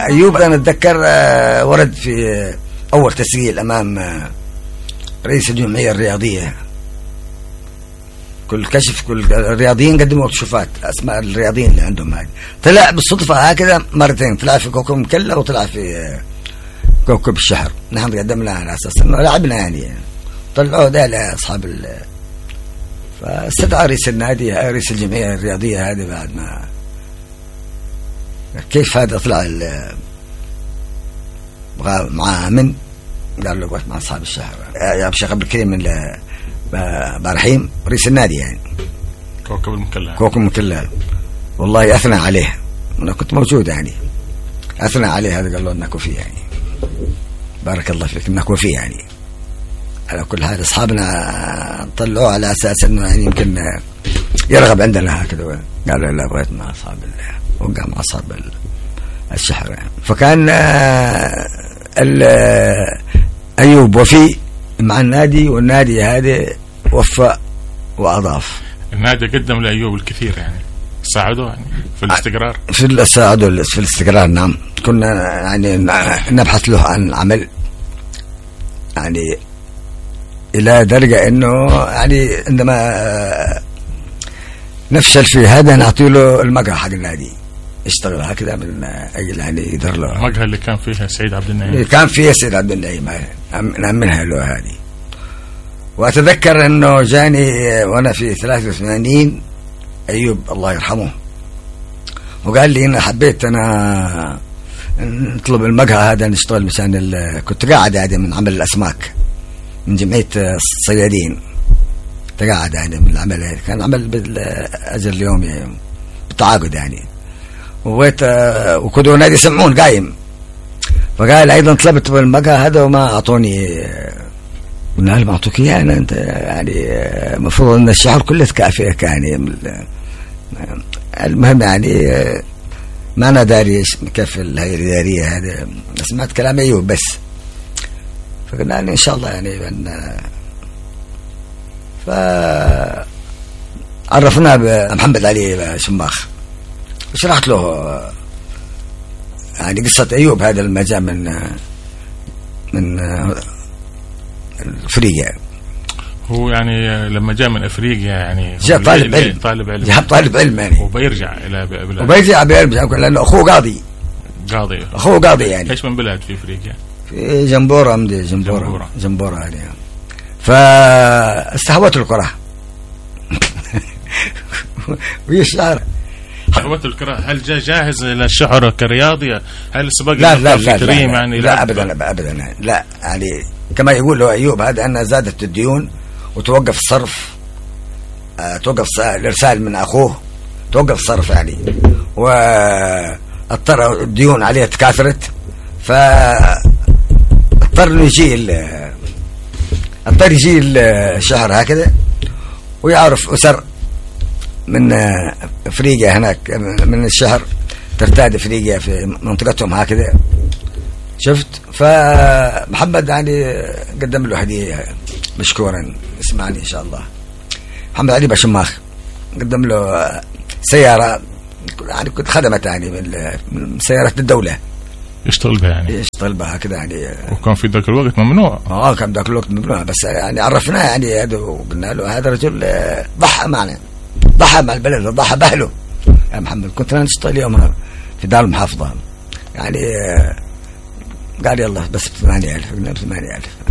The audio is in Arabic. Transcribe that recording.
أيوب أنا أتذكر ورد في أول تسجيل أمام رئيس الجمعية الرياضية، كل كشف كل الرياضيين قدموا كشوفات أسماء الرياضيين اللي عندهم هذه. طلع بالصدفة هكذا مرتين، طلع في كوكب مكلا وطلع في كوكب الشحر. نحن قدمنا على أساس إنه لعبنا يعني، طلعوا ده لأصحاب فاستدعى رئيس النادي رئيس الجمعية الرياضية هذه بعد ما كيف هذا طلع مع من قال له مع أصحاب الشحر يا الشيخ عبد الكريم من بارحيم رئيس النادي يعني كوكب المكلا والله أثنى عليه، أنا كنت موجود يعني، أثنى عليه هذا قال له إنك وفي يعني بارك الله فيك إنك وفي يعني. على كل حال أصحابنا طلعوا على أساس إنه يعني يمكن يرغب عندنا هكذا، قالوا لا بغيت مع أصحاب وقع مع أصحاب الشحر يعني. فكان أيوب وفي مع النادي، والنادي هذا وفى وأضاف. النادي قدم لأيوب الكثير يعني، ساعدوا يعني في الاستقرار، ساعدوا في الاستقرار. نعم كنا يعني نبحث له عن عمل يعني إلى درجة إنه يعني عندما نفشل في هذا نعطي له المقهى حق النادي يشتغل هكذا من أجل يعني يدر له المقهى اللي كان فيها سعيد عبد النعيم، كان فيها سعيد عبد النعيم نأمنها له هذه. وأتذكر إنه جاني وأنا في 83 أيوب الله يرحمه وقال لي إن حبيت أنا نطلب المقهى هذا نشتغل مشان كنت قاعد عادي من عمل الأسماك من جمعية الصيادين، تقاعد يعني من العمل هذا، كان عمل بالأجر اليومي بالتعاقد يعني. وكدوا نادي سمعون قايم، فقال أيضا طلبت بالمقهى هذا وما أعطوني. قلنا له ما أعطوك إياه أنت يعني المفروض أن الشهر كله تكافئك يعني. المهم يعني ما أنا داري كيف الهيئة الإدارية هذا، سمعت كلام أيوب بس، فقلنا إن شاء الله يعني فعرفنا بمحمد علي شماخ وشرحت له يعني قصة أيوب هذا لما جاء من أفريقيا. هو يعني لما جاء من أفريقيا يعني جاء طالب علم يعني، وبيرجع إلى بلاد، وبيرجع لأنه أخوه قاضي أخوه قاضي يعني. إيش من بلاد في أفريقيا؟ في جنبورة هذه يعني. فاستهوته الكرة وهي الشعر استهوته الكرة. هل جاء جاهز إلى الشهرة كرياضية؟ هل سبق لا كريم يعني؟ لا أبدا لا يعني كما يقول له أيوب هذا أن زادت الديون وتوقف الصرف، توقف الإرسال من أخوه، توقف الصرف يعني، واضطر الديون عليه تكاثرت، فاضطر يجي الشهر هكذا ويعرف أسر من أفريقيا هناك من الشهر ترتاد أفريقيا في منطقتهم هكذا شفت. فمحمد يعني قدم له هدية مشكورا، اسمعني إن شاء الله. محمد علي بشماخ قدم له سيارة يعني كنت خدمت يعني من سيارات الدولة يشتغل بها كده يعني. وكان في ذاك الوقت ممنوع. كان ذاك الوقت ممنوع، بس يعني عرفناه يعني هذا وقلنا له هذا رجل ضحى معنا، ضحى مع البلد، ضحى بأهله. يا محمد كنت أنا نشتغل يومها في دار المحافظة يعني، قال يلا بس ب 80,000.